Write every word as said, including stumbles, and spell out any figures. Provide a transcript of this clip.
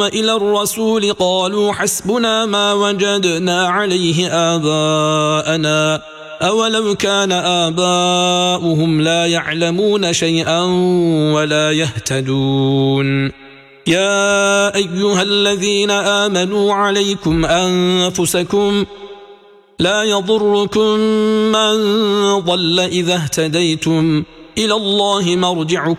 إلى الرسول قالوا حسبنا ما وجدنا عليه آباءنا أولو كان آباؤهم لا يعلمون شيئا ولا يهتدون يا أيها الذين آمنوا عليكم أنفسكم لا يضركم من ضل إذا اهتديتم إلى الله مرجعكم